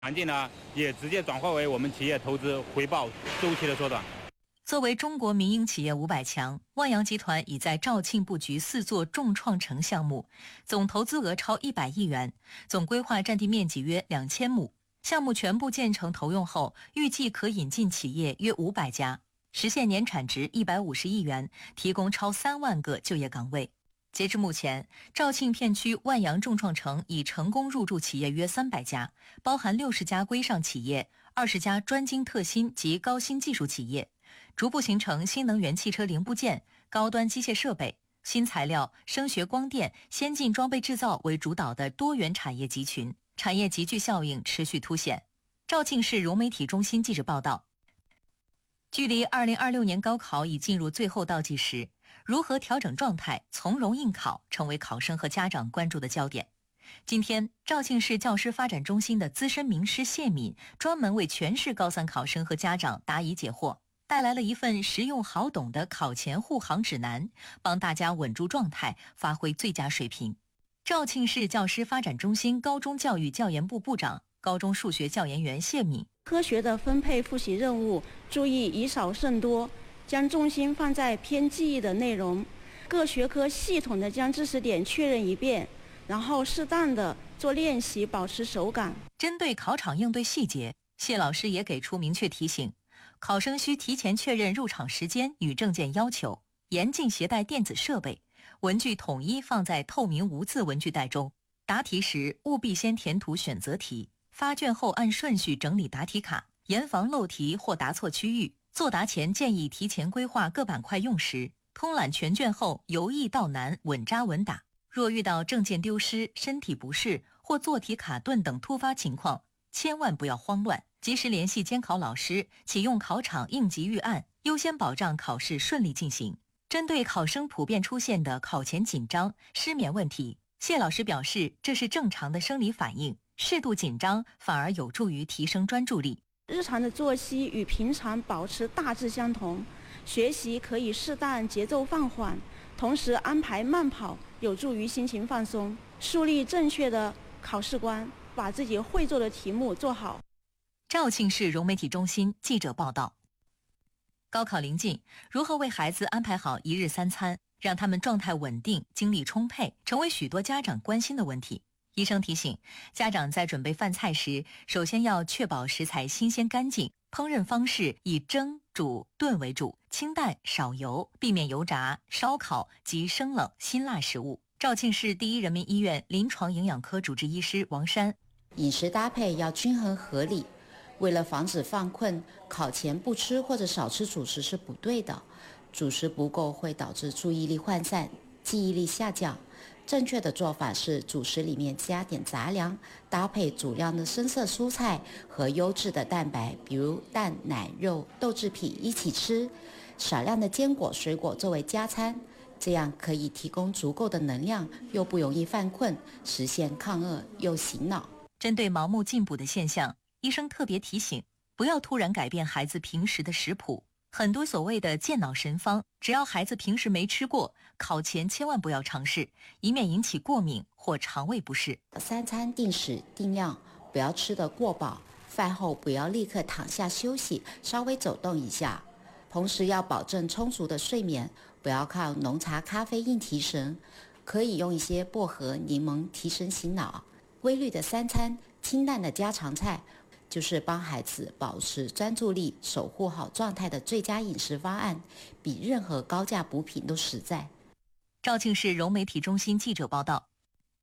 环境呢，也直接转化为我们企业投资回报周期的缩短。 作为中国民营企业500强，万洋集团已在肇庆布局4座重创城项目，总投资额超100亿元，总规划占地面积约2000亩。项目全部建成投用后，预计可引进企业约500家，实现年产值150亿元，提供超3万个就业岗位。截至目前，肇庆片区万洋重创城已成功入驻企业约300家，包含60家规上企业、20家专精特新及高新技术企业，逐步形成新能源汽车零部件、高端机械设备、新材料、声学光电、先进装备制造为主导的多元产业集群，产业集聚效应持续凸显。肇庆市融媒体中心记者报道，距离2026年高考已进入最后倒计时，如何调整状态，从容应考，成为考生和家长关注的焦点。今天，肇庆市教师发展中心的资深名师谢敏专门为全市高三考生和家长答疑解惑，带来了一份实用好懂的考前护航指南，帮大家稳住状态，发挥最佳水平。肇庆市教师发展中心高中教育教研部部长、高中数学教研员谢敏： 科学的分配复习任务，注意以少胜多，将重心放在偏记忆的内容，各学科系统的将知识点确认一遍，然后适当的做练习，保持手感。 针对考场应对细节，谢老师也给出明确提醒，考生需提前确认入场时间与证件要求，严禁携带电子设备，文具统一放在透明无字文具袋中。答题时务必先填涂选择题，发卷后按顺序整理答题卡，严防漏题或答错区域。作答前建议提前规划各板块用时，通览全卷后由易到难，稳扎稳打。若遇到证件丢失、身体不适或做题卡顿等突发情况，千万不要慌乱，及时联系监考老师，启用考场应急预案，优先保障考试顺利进行。针对考生普遍出现的考前紧张、失眠问题，谢老师表示，这是正常的生理反应，适度紧张反而有助于提升专注力。 日常的作息与平常保持大致相同，学习可以适当节奏放缓，同时安排慢跑，有助于心情放松，树立正确的考试观，把自己会做的题目做好。 肇庆市融媒体中心记者报道。高考临近，如何为孩子安排好一日三餐，让他们状态稳定、精力充沛，成为许多家长关心的问题。医生提醒，家长在准备饭菜时，首先要确保食材新鲜干净，烹饪方式以蒸、煮、炖为主，清淡少油，避免油炸、烧烤及生冷辛辣食物。肇庆市第一人民医院临床营养科主治医师王珊： 饮食搭配要均衡合理，为了防止犯困，考前不吃或者少吃主食是不对的，主食不够会导致注意力涣散、记忆力下降。正确的做法是主食里面加点杂粮，搭配足量的深色蔬菜和优质的蛋白，比如蛋、奶、肉、豆制品一起吃，少量的坚果、水果作为加餐，这样可以提供足够的能量，又不容易犯困，实现抗饿又醒脑。 针对盲目进补的现象，医生特别提醒，不要突然改变孩子平时的食谱。很多所谓的健脑神方，只要孩子平时没吃过，考前千万不要尝试，以免引起过敏或肠胃不适。 三餐定时定量，不要吃得过饱，饭后不要立刻躺下休息，稍微走动一下。同时要保证充足的睡眠，不要靠浓茶咖啡因提神，可以用一些薄荷、柠檬提神醒脑。规律的三餐，清淡的家常菜，就是帮孩子保持专注力、守护好状态的最佳饮食方案，比任何高价补品都实在。 肇庆市融媒体中心记者报道。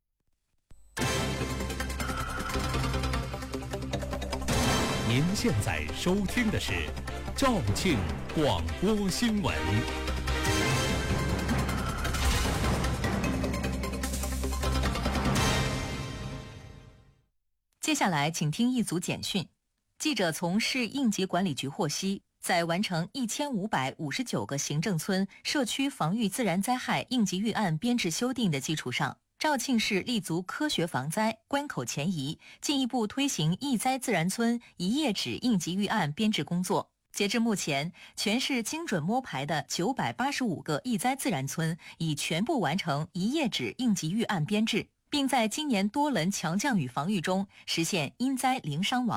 您现在收听的是肇庆广播新闻。 接下来请听一组简讯。记者从市应急管理局获悉，在完成1559个行政村社区防御自然灾害应急预案编制修订的基础上，肇庆市立足科学防灾、关口前移，进一步推行疫灾自然村一页纸应急预案编制工作。截至目前，全市精准摸排的985个疫灾自然村已全部完成一页纸应急预案编制。 并在今年多轮强降雨防御中实现因灾零伤亡。